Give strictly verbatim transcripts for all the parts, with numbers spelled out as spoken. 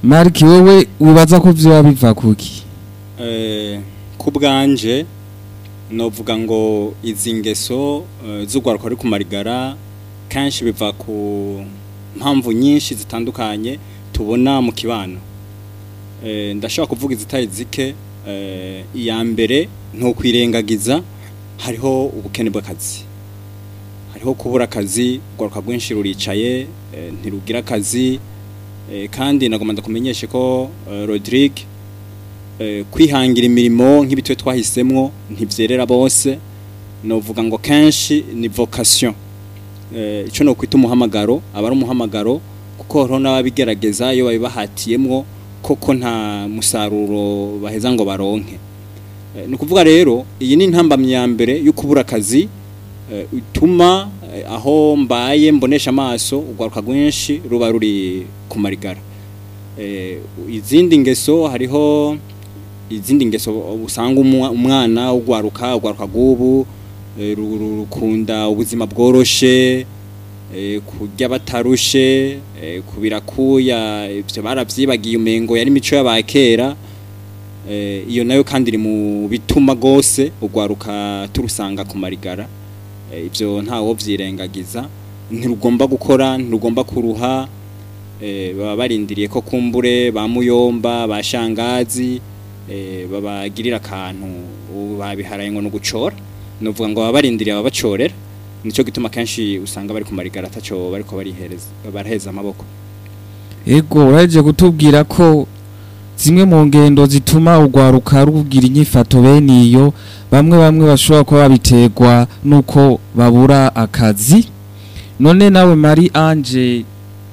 Mark wewe ubaza ko vyo biva kuki eh kubganje novuga ngo izi ngeso uh, z'ugwaruka ari kumarigara kanshi biva ku mpamvu nyinshi zitandukanye tubona mu kibano eh ndashaka kuvuga izitari zike eh iya mbere nto kwirengagiza hariho ubukene bw'akazi hariho kubura akazi ugwaruka rwinshi ruricaye eh, ntirugira akazi eh, kandi nagomba ndakumenyeshe ko uh, Rodrigue eh, kwihangira imirimo nk'ibitwe twahisemwo ntivyerera bose novuga ngo kenshi ni vocation eh, ico no kwita umuhamagaro abari umuhamagaro kuko horo n'ababigerageza iyo babibahatiyemwo koko nta musaruro baheza ngo baronke eh, ni kuvuga rero iyi ni ntambamye ya mbere yo kubura akazi utuma eh, aho mbaye mbonesha amaso ugwaruka rwinshi ruba ruri kumarigara eh, izindi ngeso hariho izindi ngeso usanga umwana ugwaruka ugwaruka gubu eh, rukunda ubuzima bworoshe eh, kurya batarushe eh, kubirakuya ivyo baravyibagiye umengo yari mico y'abakera eh, iyo nayo kandi iri mu bituma gose ugwaruka turusanga kumarigara ibyo ntawo vyirengagiza ntirugomba gukora ntirugomba kuruha eh baba barindiriye ko kumbure bamuyomba bashangazi eh babagirira kantu babiharaye ngo no gucora novuga ngo baba barindiriye ababacorera nico gituma kanshi usanga bari kumarigara ataco bariko barihereza baraheza amaboko ego uraje gutubwira ko zimwe mu ngendo zituma ugwaruka rugira inyifato bene iyo bamwe bamwe bashobora kuba babiterwa nuko babura akazi none nawe Marie Ange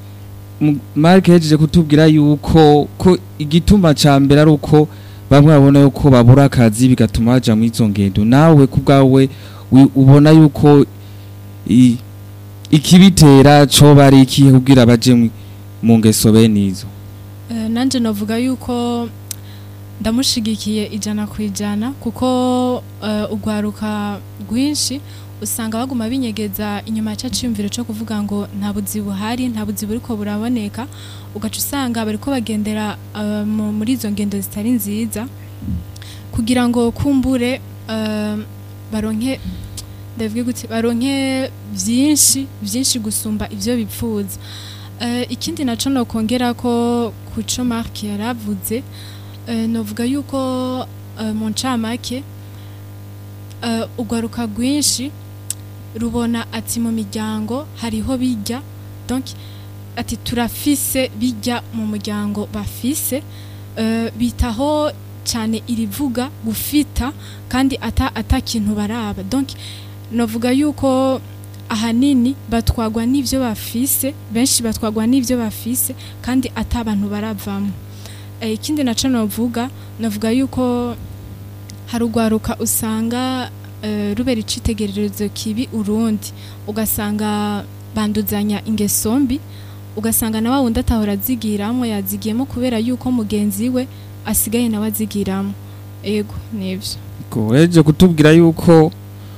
Mark yaje kutubwira yuko ko igituma ca mbere ari uko bamwe babona yuko babura akazi bigatuma baja mu izo ngendo nawe kubgawe ubona yuko ikibitera co bari iki kugira baje mu ngeso bene izo nanje navuga yuko ndamushigikiye ijana kwijana kuko uh, ugwaruka rwinshi usanga baguma binyegeza inyuma cyaciyumviro cyo kuvuga ngo nta buzi buhari nta buzi buriko buraboneka ugaca usanga bariko bagendera uh, muri izo ngendo zitari nziza kugira ngo kumbure uh, baronke ndavuga gute baronke byinshi byinshi gusumba ivyo bipfuza uh, ikindi naco no kongera ko kuco Mark yaravuze Uh, novuga yuko uh, mu ncamake uh, ugwaruka rwinshi rubona ati mu miryango hariho bijya donc ati turafise bijya mu muryango bafise uh, bitaho cyane irivuga gufita kandi ata atakintu baraba donc novuga yuko ahanini batwagwa n'ivyo bafise benshi batwagwa n'ivyo bafise kandi atabantu baravamo ikindi naco novuga navuga yuko harugwaruka usanga uh, rubera icitegererezo kibi urundi ugasanga banduzanya ingesombi ugasanga nawe wundi atahora zigiramo yazigiyemo kubera yuko mugenzi we asigaye nawe azigiramo ego nivyo ko eje kutubwira yuko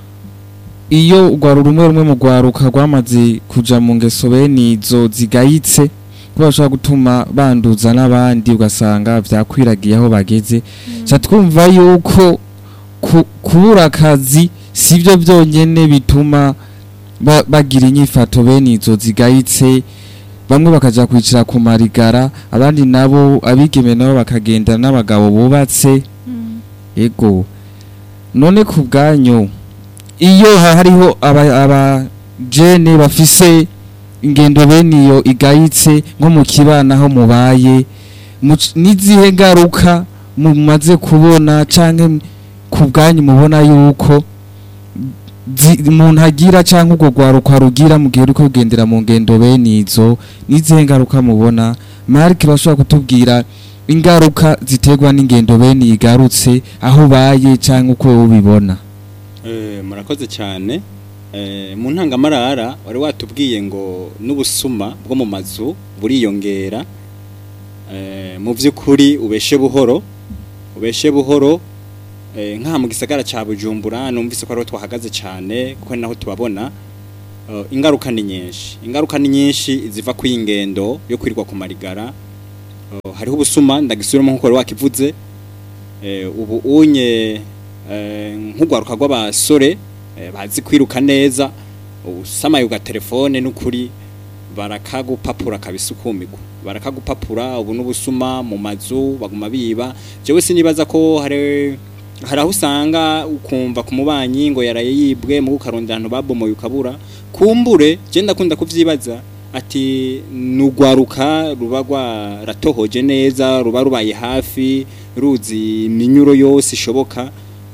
iyo ugwaru rumwe rumwe mu gwaruka rwamaze kuja mu ngeso bene izo zigayitse kubasha gutuma banduza n'abandi ugasanga vyakwiragiye aho bageze cha mm. twumva yuko kubura akazi sivyo byonyene bituma ba, bagira inyifato bene izo zigayitse bamwe bakaja kwicira ku marigara abandi nabo abigeme nabo bakagenda n'abagabo bubatse mm. ego none kubganyo iyo hariho aba, aba jene bafise ingendo bene iyo igayitse nko mu kibana aho mubaye nizihe ngaruka mumaze kubona canke kubganyu mubona yuko umuntu agira canke ugo gwaruka rugira mu gihe ruko kugendera mu ngendo bene izo nizihe ngaruka mubona Mark bashobora kutubwira ingaruka ziterwa n'ingendo bene igarutse aho baye canke uko ubibona eh murakoze cyane Eh, mu ntangamarara wari watubwiye ngo n'ubusuma bwo mu mazu buriyongera eh, mu vy'ukuri ubeshe buhoro ubeshe buhoro eh, nka mu gisagara ca Bujumbura numvise ko ari twahagaze cyane kuko naho tubabona uh, ingaruka ni nyinshi ingaruka ni nyinshi ziva ku ingendo yo kwirirwa ku marigara uh, hariho ubusuma ndagisubiramo nkuko wakivuze uh, ubu unye uh, nk'ugwaruka rw'abasore uh, bazi kwiruka neza usamaye uga telefone n'ukuri barakagupapura kabisukumirwa barakagupapura ubu n'ubusuma mu mazu baguma biba jewe sinibaza ko hari haraho usanga ukumva ku mubanyi ngo yaraye yibwe mu gukarondana abantu babomoye ukabura kumbure je ndakunda kuvyibaza ati nugwaruka ruba ratohoje neza ruba rubaye hafi ruzi iminyuro yose ishoboka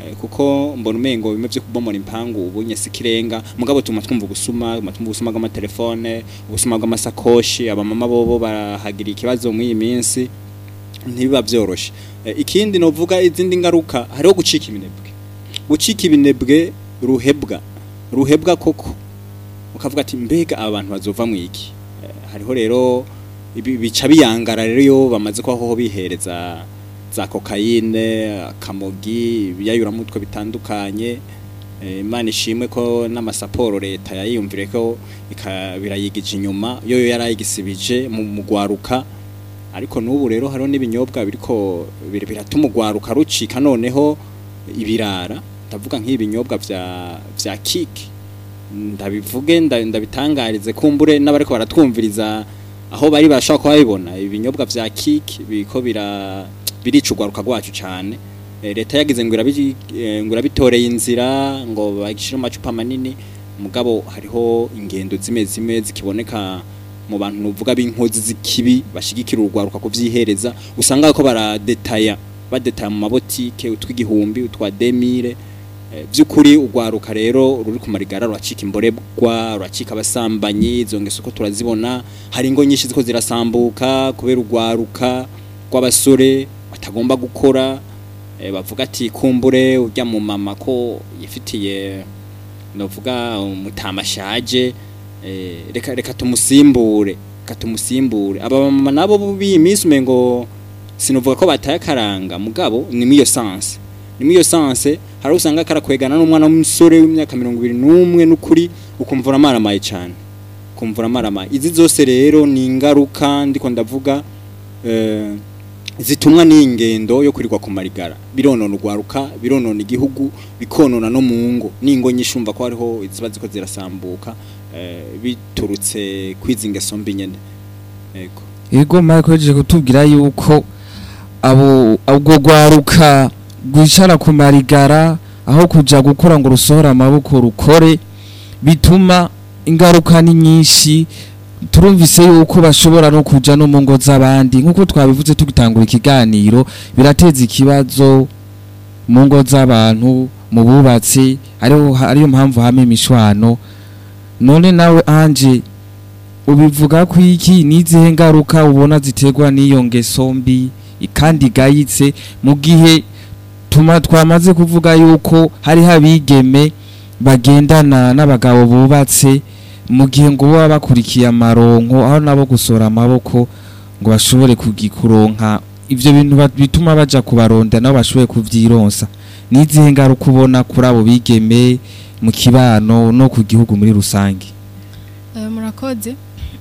kuko mbona umengo bimwe byo kubomora impangu ubunye sikirenga mugabo tuma twumva gusuma matumva gusuma bwa telefone ubusuma bw'amasakoshi abamama bobo barahagira ikibazo mu iyi minsi ntibiba byoroshe e, ikindi novuga izindi ngaruka hariho gucika ibinebwe gucika ibinebwe ruhebwa ruhebwa koko ukavuga ati mbega abantu bazova mu iki e, hariho rero bica biyangara rero yo bamaze ko aho bihereza za kokayine kamogi biyayura mutwe bitandukanye Imana ishimwe ko n'amasaporo leta yayiyumvire ko ikabirayigije inyuma yo yarayigisibije mu mugwaruka ariko n'ubu rero hariho n'ibinyobwa biriko biratuma ugwaruka rucika noneho ibirara ndavuga nk'ibinyobwa vya vya kiki ndabivuge ndabitangarize kumbure n'abariko baratwumviriza aho bari bashaka kubibona ibinyobwa vya kiki biko bira biricugwaruka rwacu cyane leta yagize ngo irabi ngo irabitoreye inzira ngo bagishira amacupa manini mugabo hariho ingendo zime zime zikiboneka mu bantu nuvuga b'inkozi zikibi bashigikira urugwaruka kuvyihereza usanga ko baradetaya badetaya mu mabotike utw'igihumbi utwa demire by'ukuri urwaruka rero ruri ku marigara rwacika imborebwa rwacika abasambanyi izo ngeso ko turazibona hari ingo nyinshi ziko zirasambuka kubera urwaruka rw'abasore batagomba gukora e, bavuga ati kumbure urya mu mama ko yifitiye novuga umutamashaje e, reka reka tumusimbure katumusimbure aba mama nabo bubi misume ngo sinovuga ko bataye karanga mugabo ni miyo sense ni miyo sense hari usanga karakwegana n'umwana w'umusore w'imyaka mirongo ibiri n'umwe n'ukuri ukumvura amaramaye cyane kumvura amaramaye izi zose rero ni ingaruka ndiko ndavuga eh zitumwa n'ingendo yo kurirwa ku marigara bironona urwaruka bironona igihugu bikonona no mu ngo ningo nyishumva ko hariho iziba ziko zirasambuka eh, biturutse kwizingeso mbi nyene yego yego makoje kutubwira yuko abo ubwo rwaruka gwicara ku marigara aho kuja gukora ngo rusohora amaboko rukore bituma ingaruka ni nyinshi turumvise yuko bashobora no kuja no mu ngo z'abandi nkuko twabivuze tugitangura ikiganiro birateza ikibazo mu ngo z'abantu mu bubatsi ariho ariyo mpamvu hame imishwano none nawe anje ubivuga ko iki nizihe ngaruka ubona ziterwa n'iyo ngeso mbi kandi gayitse mu gihe tuma twamaze kuvuga yuko hari habigeme bagendana n'abagabo bubatse mu gihe ngo baba bakurikiye amaronko aho nabo gusora amaboko ngo bashobore kugikuronka ivyo bintu bituma baja kubaronda nabo bashobore kuvyironsa nizihe ngaruka ubona kuri abo bigeme mu kibano no ku gihugu muri rusangi uh, murakoze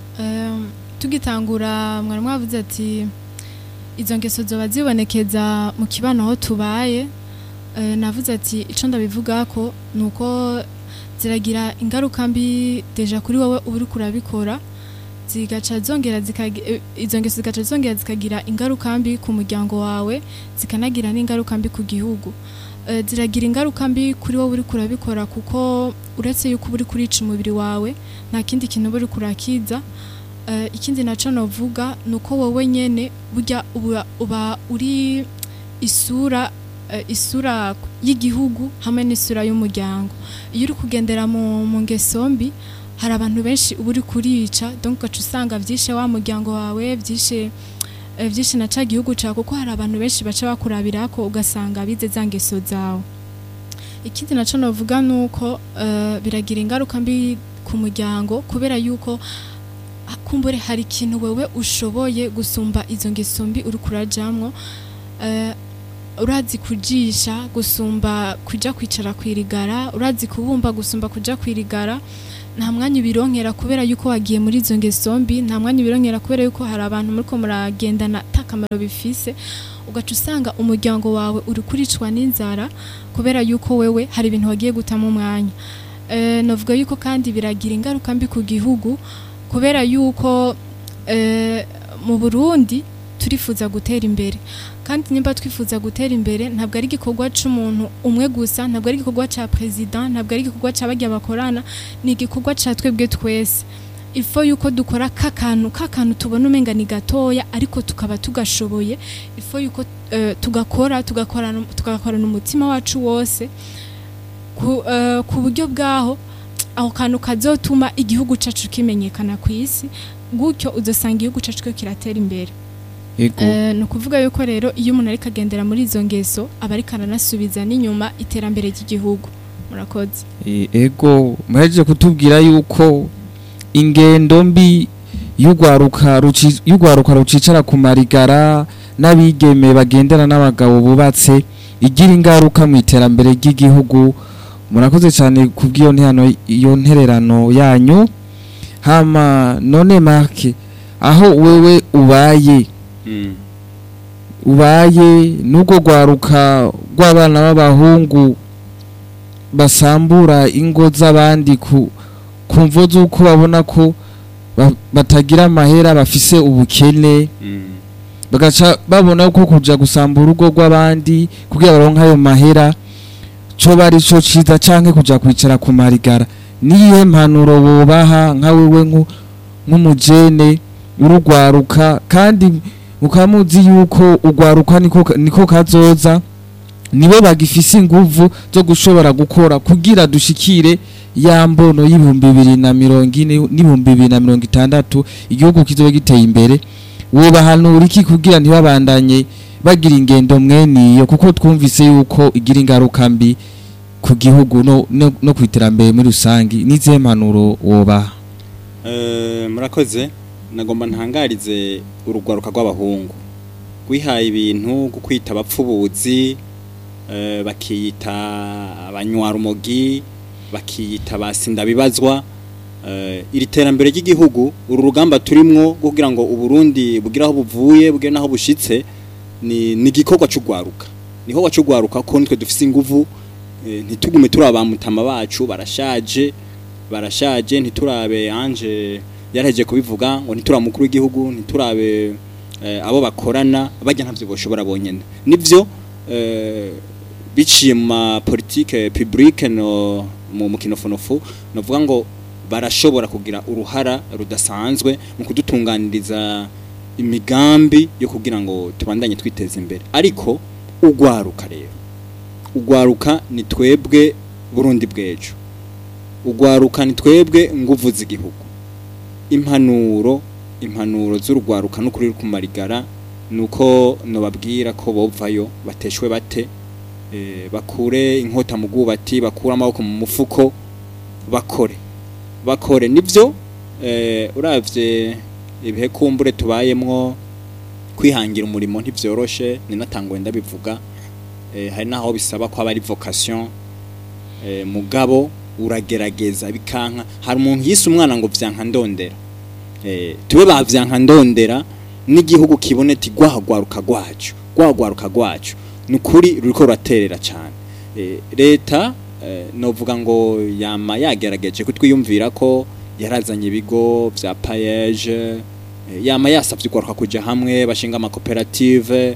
uh, tugitangura mwari mwavuze ati izo ngeso zoba zibonekeza mu kibano aho tubaye uh, navuze ati ico ndabivuga ko nuko ziragira ingaruka mbi deja kuri wowe uri kurabikora zigaca zongera zikagira izo ngeso zigaca zongera zikagira ingaruka mbi ku muryango wawe zikanagira n'ingaruka mbi ku gihugu uh, ziragira ingaruka mbi kuri wowe uri kurabikora kuko uretse yuko uri kurica umubiri wawe nta kindi kintu uri kurakiza uh, ikindi naco novuga nuko wowe nyene burya uba, uba uri isura Uh, isura y'igihugu hamwe n'isura y'umuryango iyo uri kugendera mu mu ngeso mbi hari abantu benshi uburi kurica donc ugaca usanga vyishe wa muryango wawe vyishe uh, vyishe na ca gihugu ca kuko hari abantu benshi baca bakurabirako ugasanga bize za ngeso zawe ikindi naco novuga nuko uh, biragira ingaruka mbi ku muryango kubera yuko kumbure hari ikintu wewe ushoboye gusumba izo ngeso mbi uri kurajamwo uh, urazi kujisha gusumba kuja kwicara kwirigara urazi kubumba gusumba kuja kwirigara nta mwanya bironkera kubera yuko wagiye muri izo ngeso mbi, nta mwanya bironkera kubera yuko hari abantu muri ko muragendana takamaro bifise, ugaca usanga umuryango wawe uri kuricwa n'inzara kubera yuko wewe hari ibintu wagiye gutamo umwanya. Eh navuga yuko kandi biragira ingaruka mbi ku gihugu kubera yuko eh mu Burundi turifuza gutera imbere, kandi nimba twifuza gutera imbere ntabwo ari igikorwa c'umuntu umwe gusa, ntabwo ari igikorwa ca president, ntabwo ari igikorwa c'abajya bakorana, ni igikorwa ca twebwe twese. Ifo yuko dukora kakantu kakantu tubona umenga ni gatoya ariko tukaba tugashoboye, ifo yuko uh, tugakora tugakorana tugakorana umutima wacu wose ku uh, ku buryo bwaho aho kantu kazotuma igihugu cacu kimenyekana ku isi, gutyo uzosanga igihugu cacu ko kiratera imbere. Ego Uh, no kuvuga yuko rero iyo umuntu ari kagendera muri izo ngeso aba ari kananasubiza n'inyuma iterambere ry'igihugu. Murakoze. E, ego muheje kutubwira yuko ingendo mbi y'ugwaruka ruci y'ugwaruka rucicara ku marigara n'abigeme bagendera n'abagabo bubatse igira ingaruka mu iterambere ry'igihugu. Murakoze cyane kubwiyo ntihano iyo ntererano yanyu. Hama none Mark, aho wewe ubaye Mm. ubaye nugo gwaruka rw'abana b'abahungu basambura ingo z'abandi ku kumvo z'uko babona ko ba, batagira amahera bafise ubukene, Mm. bagaca babona ko kuja gusambura urugo rw'abandi kugira baronka ayo mahera co bari co ciza canke kuja kwicara ku marigara. Niye mpanuro wobaha nka wewe nk'umujene urugwaruka, kandi ukamuzi yuko ugwaruka niko niko kazoza, nibo bagifise inguvu zo gushobora gukora kugira dushikire yambono y'ibihumbi bibiri na mirongo ine n'ibihumbi bibiri na mirongo itandatu igihugu kizobe giteye imbere. Wobahanura iki kugira ntibabandanye bagira ingendo mweniyo, kuko twumvise yuko igira ingaruka mbi ku gihugu no no, no kwiterambere muri rusangi? Nize mpanuro wobaha? Eh murakoze, nagomba ntangarize urugwaruka rw'abahungu gwihaye ibintu gukwita abapfubuzi, eh bakiyita abanywarumogi, bakiyita basinda bibazwa. Eh iri terambere ry'igihugu, uru rugamba turimwo kugira ngo uburundi bugiraho buvuye bugire naho bushitse, ni nigikorwa cy'ugwaruka, niho wacugwaruka ko nitwe dufise inguvu. Eh, ntitugume turabamutama bacu barashaje barashaje ntiturabe anje yaraheje kubivuga ngo ntituramukuru w'igihugu, ntiturabe eh, abo bakorana bajya ntavyo boshobora bonyene. Nivyo eh, biciye mu politique publique no mu mukinofonofu novuga ngo barashobora kugira uruhara rudasanzwe mu kudutunganiriza imigambi yo kugira ngo tubandanye twiteza imbere. Ariko ugwaruka rero, ugwaruka ni twebwe Burundi bwejo, ugwaruka ni twebwe nguvu z'igihugu. Impanuro impanuro z'urugwaruka no kuri kumarigara nuko no babwira ko bovayo bateshwe bate, e, bakure inkota mu gubati, bakura amaboko mu mufuko, bakore bakore. Nivyo eh uravye ibihe kumbure tubayemwo, kwihangira umurimo ntivyoroshe, ni natangwe ndabivuga. Eh hari naho bisaba ko abari vocation, eh mugabo uragerageza bikanka. Hari umuntu yise umwana ngo vyanka ndondera, eh tube bavyanka ndondera n'igihugu kiboneti gwahagwaruka gwacu gwahagwaruka gwacu nukuri ruriko raterera cyane. Eh leta eh, novuga ngo yama yagerageje kutwiyumvira ko yarazanye ibigo vya payeje, eh, yama yasavye gwaruka kuja hamwe bashinga ama cooperative, eh,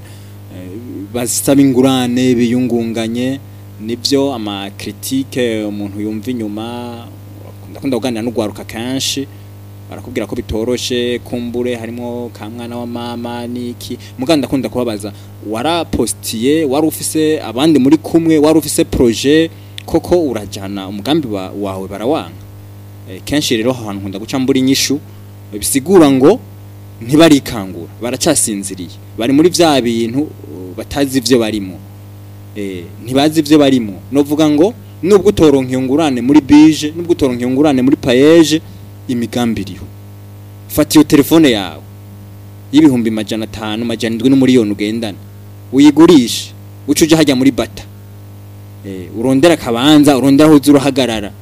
basaba ingurane biyungunganye. Nivyo ama critique umuntu yumva inyuma, ndakunda kuganira n'ugwaruka kanshi barakubwira ko bitoroshe, kumbure harimo ka mwana wa mama niki. Muganda ndakunda kubabaza, warapostiye, wari ufise abandi muri kumwe, wari ufise projet koko urajana umugambi wa, wawe barawanga? E, kenshi rero ahantu nkunda guca mburi inyishu bisigura ngo ntibarikangura, baracasinziriye, bari muri vya bintu batazi ivyo barimo. Eh ntibazi ivyo barimo. Novuga ngo nubwo utoronka ingurane muri bije, nubwo utoronka ingurane muri payeje, imigambi iriho. Fata iyo telefone yawe y'ibihumbi majana atanu majana indwi n'umuriyoni ugendana, uyigurishe ucuje hajya muri bata, eh urondera kabanza, urondera aho uruhagarara,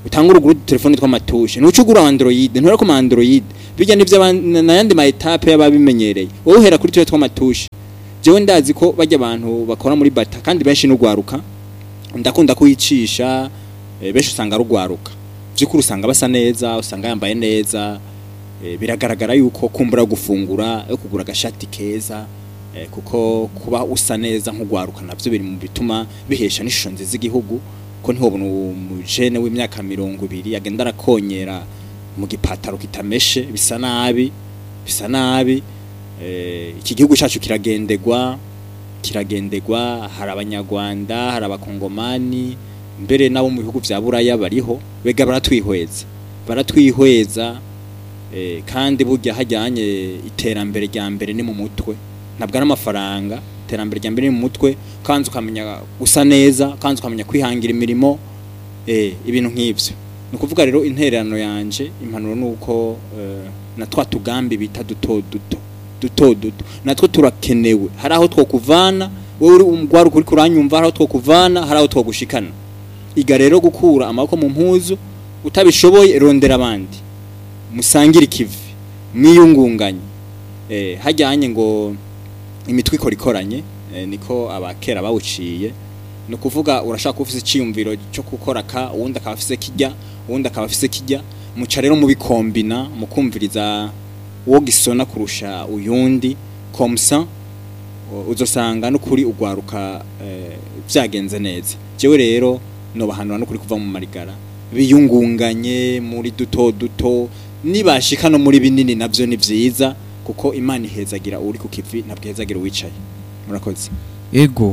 utangura ugura telefone tw'amatushe nuco ugura Android ntura ko Android bijya nivyo nayandi ma etape y'ababimenyereye wowe uhera kuri twe tw'amatushe jewe ndazi ko bajya abantu bakora muri bata kandi benshi n'ugwaruka ndakunda kuyicisha e, benshi usanga rugwaruka byikuru usanga basa neza usanga yambaye neza e, biragaragara yuko kumbura gufungura yo kugura agashati keza e, kuko kuba usa neza nk'ugwaruka navyo biri mu bituma bihesha n'ishusho nziza igihugu ko ntihobona umujene w'imyaka mirongo ibiri agenda arakonyera mu gipataro kitameshe bisa nabi bisa nabi eh iki gihugu cyacu kiragendegwa kiragendegwa hari abanyarwanda hari abakongomani mbere nabo mu bihugu vya buraya bariho bega baratwihweza baratwihweza eh kandi burya hajyanye iterambere rya mbere ni mu mutwe ntabwo ari amafaranga iterambere rya mbere ni mu mutwe kanzu ukamenya gusa neza kanzu ukamenya kwihangira imirimo eh ibintu nk'ivyo nukuvuga rero intererano yanje impanuro nuko eh, na twa tugambi bita duto duto duto duto natwo turakenewe hari aho twokuvana wowe uri umgwaru kuri kuranyumva hari aho twokuvana hari aho twogushikana iga rero gukura amako mu mpuzu utabishoboye rondera abandi musangira ikivi mwiyungunganye eh hajyanye ngo imitwe ikora ikoranye eh, niko abakera bawuciye no kuvuga urashaka ufise iciyumviro cyo gukora ka uwundi akaba afise kijya uwundi akaba afise kijya muca rero mubikombina mukumviriza uwo gisona kurusha uyundi komsa uzosanga no kuri ugwaruka eh, vyagenze neza jewe rero no bahanura no kuri kuva mu marigara biyungunganye muri duto duto nibashika no muri binini navyo ni vyiza kuko Imana ihezagira uri ku kivi ntabwo ihezagira wicaye murakoze ego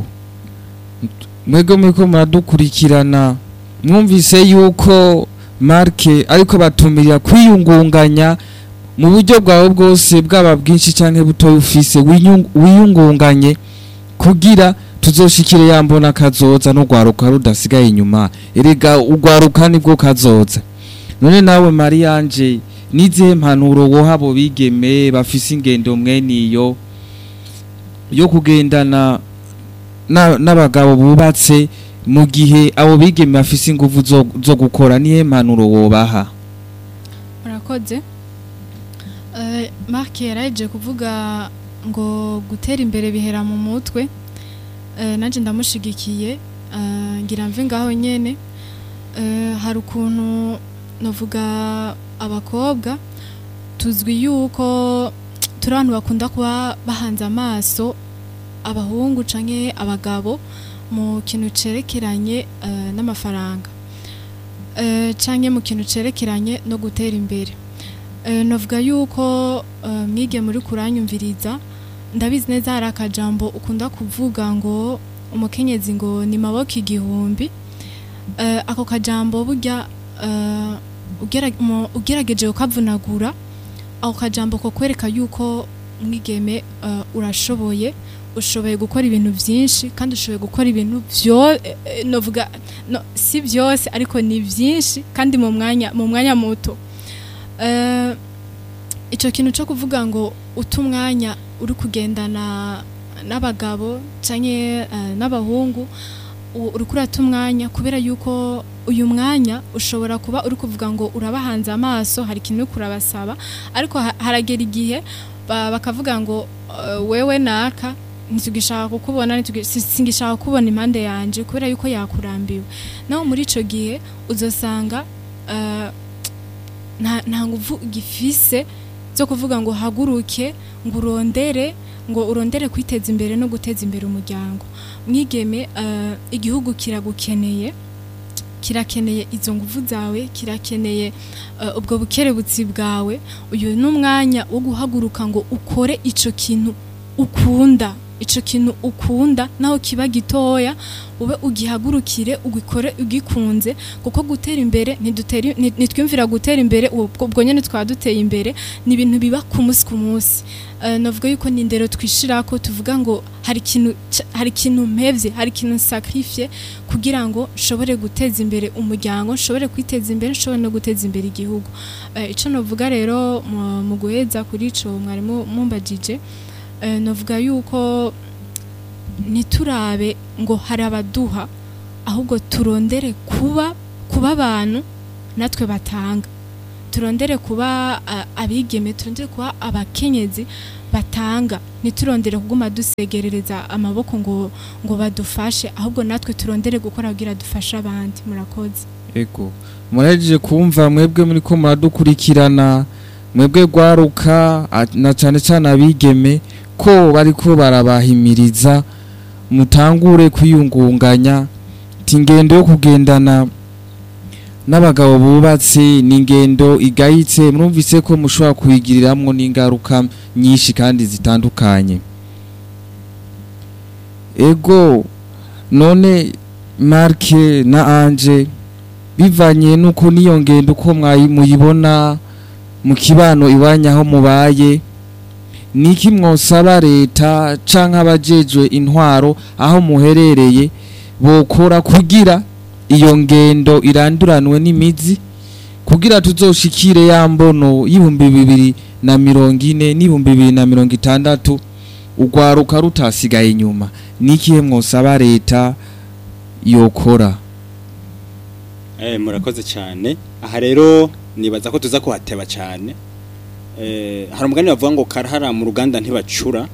mwego mwiko muradukurikirana mwumvise yuko Marke ariko batumirira kwiyungunganya mu buryo bwawe bwose bwaba bwinshi canke buto ufise wiyungunganye kugira tuzoshikire yambona kazoza no gwaruka rudasigaye inyuma erega ugwaruka nibwo kazoza none nawe Marianje nizihe mpanuro wohabo bigeme bafise ingendo mweniyo yo kugendana n'abagabo bubatse mu gihe abo bigeme bafise ingufu zo, zo gukora nihe mpanuro wobaha murakoze eh uh, Mark yaraje kuvuga ngo gutera imbere bihera mu mutwe eh nanje ndamushigikiye uh, ngira mve ngaho nyene eh hari ukuntu novuga abakobwa tuzwi yuko turantu bakunda kuba bahanze amaso abahungu canke abagabo mu kintu cerekeranye uh, n'amafaranga uh, canke mu kintu cerekeranye no gutera imbere uh, novuga yuko uh, mwige muri kuranyumviriza ndabizi neza hari akajambo ukunda kuvuga ngo umukenyezi ngo ni maboko igihumbi uh, ako kajambo burya uh, ugerageje ukavunagura ako kajambo ko kwereka yuko mwigeme uh, urashoboye ushoboye gukora ibintu byinshi kandi ushoboye gukora ibintu byo novuga no si byose ariko ni byinshi kandi mu mwanya mu mwanya muto eh ico kintu cyo kuvuga ngo utumwanya uri kugendana n'abagabo canke uh, n'abahungu uri kurata umwanya kubera yuko uyu mwanya ushobora kuba uri kuvuga ngo urabahanze amaso hari kintu kurabasaba ariko haragera igihe bakavuga ngo uh, wewe naka ntitugishaka kukubona ntitugishaka kubona impande yanje kubera yuko yakurambiwe naho muri ico gihe uzosanga uh, nta nta nguvu gifise zo kuvuga ngo haguruke ngo urondere ngo urondere kwiteza imbere no guteza imbere umuryango mwigeme uh, igihugu kiragukeneye kirakeneye izo nguvu zawe kirakeneye uh, ubwo bukerebutsi bwawe uyu numwanya wo guhaguruka ngo ukore ico kintu ukunda ico kintu ukunda naho kiba gitoya ube ugihagurukire ugikore ugikunze kuko gutera imbere ntidutera nitwimvira gutera imbere ubwo nyene twaduteye imbere ni ibintu biba ku munsi ku munsi uh, navuga yuko ni ndero twishira ko tuvuga ngo hari kintu hari kintu mpevye hari kintu sacrifice kugira ngo shobore guteza imbere umuryango shobore kwiteza imbere shobore no guteza imbere igihugu uh, ico novuga rero mu guheza kuri ico mwarimu mumbajije Uh, novuga yuko niturabe ngo hari abaduha ahubwo turondere kuba kuba abantu natwe batanga turondere kuba abigeme turondere kuba abakenyezi batanga niturondere kuguma dusegerereza amaboko ngo ngo badufashe ahubwo natwe turondere gukora kugira dufashe abandi murakoze ego muraje kumva mwebwe muri ko muradukurikirana mwebwe gwaruka na cyane cyane abigeme ko bariko barabahimiriza mutangure kwiyungunganya tingendo yo kugendana n'abagabo bubatse n'ingendo igayitse murumvise ko mushobora kuyigiriramwo n'ingaruka nyinshi kandi zitandukanye ego none Marke na Anje bivanye nuko niyo ngendo uko muyibona mu kibano iwanyaho mubaye niki mwosaba leta canke abajejwe intwaro aho muherereye bokora kugira iyo ngendo iranduranwe n'imizi kugira tuzoshikire ya mbono y'ibihumbi bibiri na mirongo ine n'ibihumbi bibiri na mirongo itandatu ugwaruka rutasigaye inyuma nikihe mwosaba leta yokora eh murakoze cyane aha rero nibaza ko tuza kuhateba cyane eh hari umugani bavuga ngo karahara mu ruganda ntibacura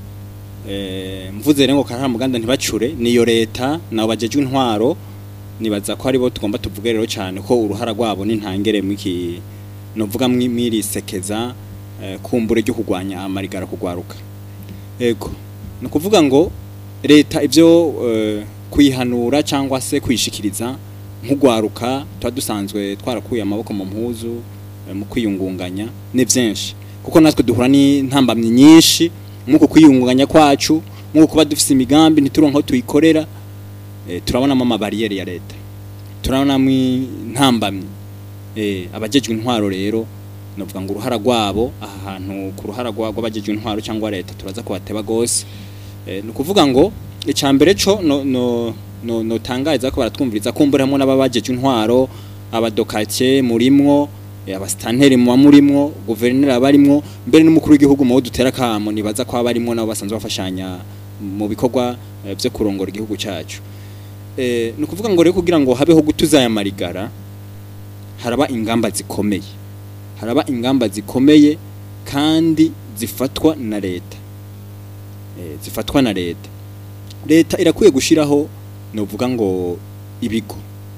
eh mvuze rero ngo karahara mu ruganda ntibacure niyo leta nabo bajejwe intwaro nibaza ko ari bo tugomba tuvuge rero cyane ko uruhara rwabo n'intangere mwiki novuga mwirisekeza eh, kumbure ryo kugwanya amarigara kugwaruka ego no kuvuga ngo leta ivyo eh, kuyihanura cyangwa se kwishikiriza nk'ugwaruka twa dusanzwe twarakuye amaboko mu mpuzu eh, mu kwiyungunganya ne byinshi kuko natwe duhura ni ntambamye nyinshi muko kwiyungunganya kwacu muko kuba dufise imigambi ntituronka tuyikorera eh, turabona mama barriere ya leta turabona mu ntambamye eh abajejwe intwaro rero novuga ngo uruhara rwabo aha hantu ku ruhara rwabo abajejwe intwaro cyangwa leta turaza kubateba gose eh no kuvuga ngo icambere cyo no no no, no tangaza ko baratwumviriza kumbura hamwe n'ababajejwe intwaro abadokake murimwo abastanteri mu murimwo guverneur abarimwo mbere n'umukuru w'igihugu mu dutera kamo nibaza ko abarimwo nabo basanzwe bafashanya mu bikorwa byo kurongora igihugu cyacu eh no kuvuga ngo rero kugira ngo habeho gutuza ya marigara haraba ingamba zikomeye haraba ingamba zikomeye kandi zifatwa na leta eh zifatwa na leta leta irakwiye gushiraho no vuga ngo ibigo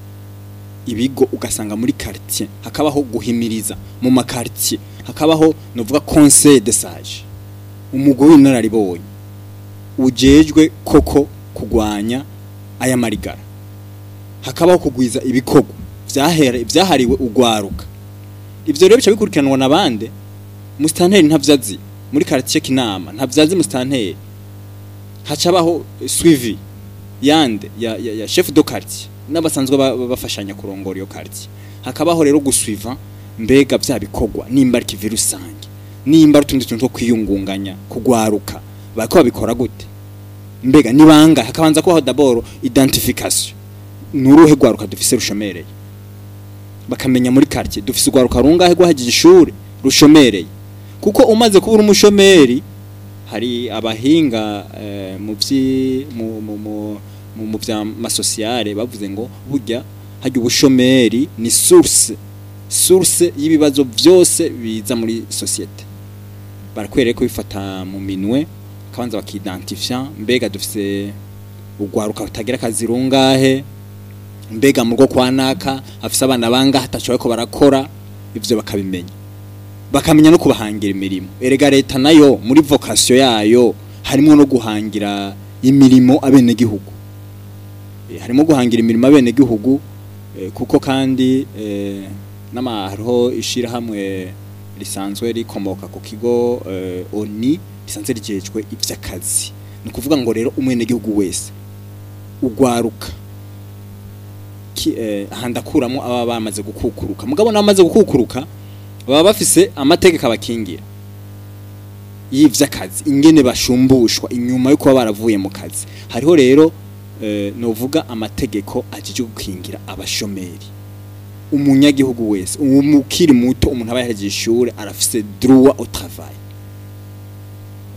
ibigo ugasanga muri quartier hakabaho guhimiriza mu makartier hakabaho no vuga conseil de sage umugwi w'inararibonye ujejwe koko kugwanya aya marigara hakabaho kugwiza ibikorwa vyahere vyahariwe ugwaruka ivyo rero bica bikurikiranwa nabande mustanteri ntavyazi muri quartier kinama ntavyazi mustanteri hacabaho suivi yande ya, ya, ya chef de quartier n'abasanzwe bafashanya kurongora iyo quartier hakabaho rero gusuiva mbega vya bikorwa nimba ari virusange nimba rutundi tuntu two kwiyungunganya kugwaruka bako babikora gute mbega nibanga hakabanza ko d'abord identification nuruhe gwaruka dufise rushomereye bakamenya muri quartier dufise gwaruka rungahe gwahagije ishure rushomereye kuko umaze kubura umushomeri hari abahinga eh, mu vyi mu mu mu mu vya masociale bavuze ngo burya hajya ubushomeri ni source source y'ibibazo byose biza muri societe barakwereye ko bifata mu minwe kabanza bakidentifia mbega dufise ugwaruka utagira kazi rungahe mbega mu rwo kwanaka afise abana banga hatachoye ko barakora ivyo bakabimenya bakamenya no kubahangira imirimo erega leta nayo muri vocation yayo harimo no guhangira imirimo abene gihugu e, harimo guhangira imirimo abene gihugu e, kuko kandi e, n'amahoro ishira hamwe lisanzwe rikomoka ku kigo e, oni lisanzwe rijejwe ivy'akazi no kuvuga ngo rero umwene gihugu wese ugwaruka ki eh, handakuramo aba bamaze gukukuruka mugabo namaze gukukuruka baba bafise amategeko abakingira y'ivy'akazi ingene bashumbushwa inyuma yuko baravuye mu kazi hariho rero eh, novuga amategeko ajije gukingira abashomeri umunyagihugu wese umukiri muto umuntu aba yahejeje ishure arafise droit au travail